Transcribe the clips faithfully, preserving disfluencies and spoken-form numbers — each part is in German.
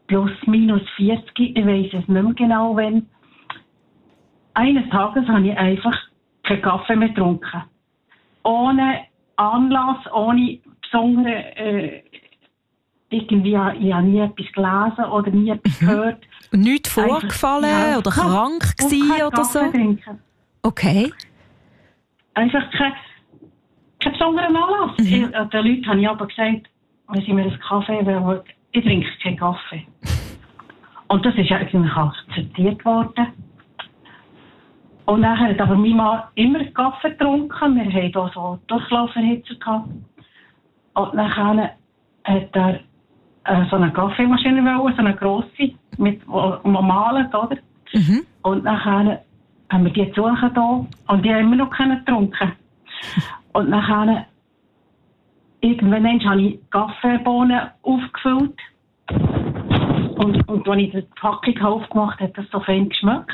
plus minus vierzig, ich weiss es nicht mehr genau, wenn. Eines Tages habe ich einfach keinen Kaffee mehr getrunken. Ohne Anlass, ohne besondere, äh, irgendwie, ich habe nie etwas gelesen oder nie etwas gehört. Und nichts vorgefallen einfach, ja, oder krank gewesen oder so? Trinken. Okay. Einfach kein, kein besonderer Anlass. Mhm. Ich, den Leuten habe ich aber gesagt, wenn sie mir einen Kaffee wollen, ich trinke keinen Kaffee. Und das ist eigentlich akzeptiert worden. Und dann hat aber mein Mann immer Kaffee getrunken. Wir hatten hier so Durchlauferhitzer gehabt. Und dann hat er äh, so eine Kaffeemaschine wollen, so eine grosse, mit normalen, oder? Mhm. Und dann haben wir die gesucht hier und die haben immer noch keine getrunken. Und dann irgendwann habe ich Kaffeebohnen aufgefüllt. Und, und als ich die Packung aufgemacht habe, hat das so fein geschmeckt.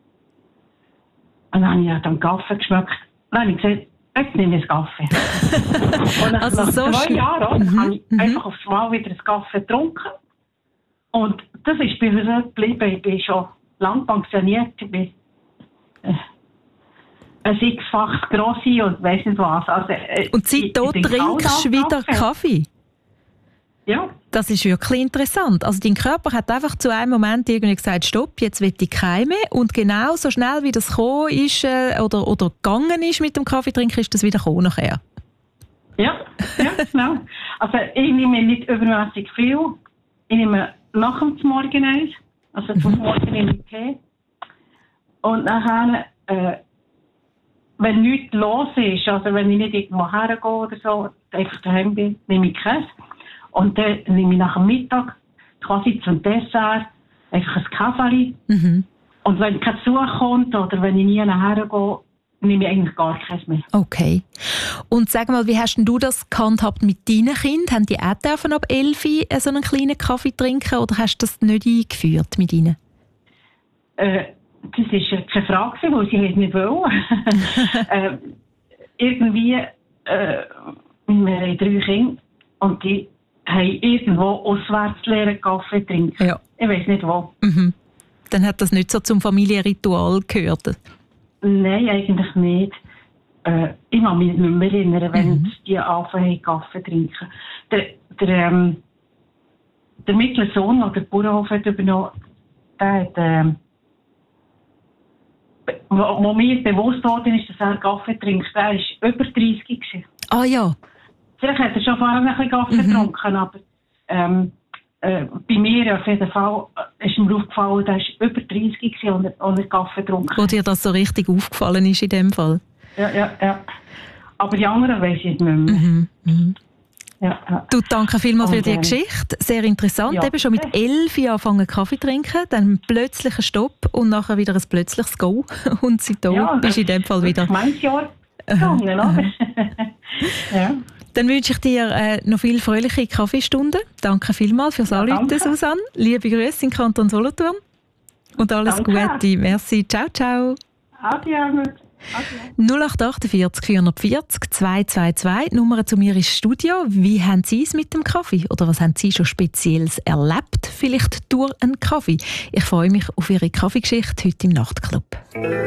Und dann habe ich dann Kaffee geschmeckt. Dann habe ich gesagt, jetzt nehme ich einen Kaffee. Und nach, also nach so zwei Jahren mhm. habe ich mhm. einfach aufs Mal wieder einen Kaffee getrunken. Und das ist bei mir so geblieben. Ich bin schon lang pensioniert. Ich bin äh, ein sechsfach Grossi und weiss nicht was. Also, äh, und seitdem trinkst du wieder Kaffee? Kaffee? Ja. Das ist wirklich interessant. Also dein Körper hat einfach zu einem Moment irgendwie gesagt, stopp, jetzt will ich keinen mehr. Und genau so schnell, wie das gekommen ist äh, oder, oder gegangen ist mit dem Kaffeetrinken, ist das wieder gekommen nachher. Ja, ja, genau. Also ich nehme nicht übermäßig viel. Ich nehme nach dem Morgen eins. Also zum Morgen nehme ich Tee. Und nachher, äh, wenn nichts los ist, also wenn ich nicht irgendwo hergehe oder so, einfach daheim bin, nehme ich Käse. Und dann nehme ich nach dem Mittag quasi zum Dessert einfach ein Kaffee. Mhm. Und wenn kein Besuch kommt oder wenn ich nie nachher gehe, nehme ich eigentlich gar keins mehr. Okay. Und sag mal, wie hast denn du das gehandhabt mit deinen Kindern? Haben die auch dürfen ab elf so einen kleinen Kaffee trinken oder hast du das nicht eingeführt mit ihnen? Äh, das war keine Frage, weil sie es nicht wollen. äh, irgendwie, äh, wir haben drei Kinder und die haben irgendwo auswärts lernen Kaffee trinken. Ja. Ich weiss nicht wo. Mhm. Dann hat das nicht so zum Familienritual gehört? Nein, eigentlich nicht. Äh, ich kann mich nicht mehr erinnern, wenn mhm. die anfangen Kaffee trinken. Der, der, ähm, der mittlere Sohn, der den Bauernhof hat übernommen, der hat, ähm, wo, wo mir bewusst worden ist, dass er Kaffee trinkt, der war über dreißig gewesen. Ah ja. Vielleicht hat er schon vorher ein bisschen Kaffee mhm. getrunken, aber ähm, äh, bei mir auf jeden Fall ist mir aufgefallen, der war über dreißig und er, und er Kaffee getrunken. Wo dir das so richtig aufgefallen ist in dem Fall? Ja, ja, ja. Aber die anderen weiss ich nicht mehr. Mhm. Mhm. Ja, ja. Du, danke vielmals und, für die ähm, Geschichte. Sehr interessant. Ja. Eben schon mit elf Jahren angefangen Kaffee zu trinken, dann plötzlich ein Stopp und nachher wieder ein plötzliches Go. Und seitdem ja, bist du in dem Fall wieder... Manches Jahr gegangen, oder? Ja. Dann wünsche ich dir äh, noch viele fröhliche Kaffeestunden. Danke vielmals fürs ja, Anrufen, Susanne. Liebe Grüße in Kanton Solothurn. Und alles danke. Gute. Merci. Ciao, ciao. Adieu. null acht acht vier vier vier null zwei zwei zwei. Die Nummer zu mir ins Studio. Wie haben Sie es mit dem Kaffee? Oder was haben Sie schon Spezielles erlebt? Vielleicht durch einen Kaffee. Ich freue mich auf Ihre Kaffeegeschichte heute im Nachtclub.